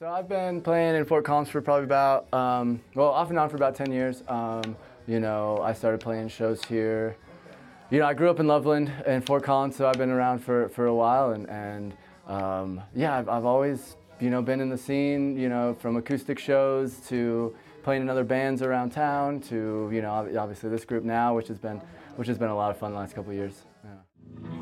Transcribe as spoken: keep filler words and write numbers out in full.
I've been playing in Fort Collins for probably about, um, well, off and on for about ten years. Um, you know, I started playing shows here. You know, I grew up in Loveland and Fort Collins, so I've been around for, for a while. And, and um, yeah, I've, I've always, you know, been in the scene, you know, from acoustic shows to playing in other bands around town to, you know, obviously this group now, which has been, which has been a lot of fun the last couple of years. Yeah.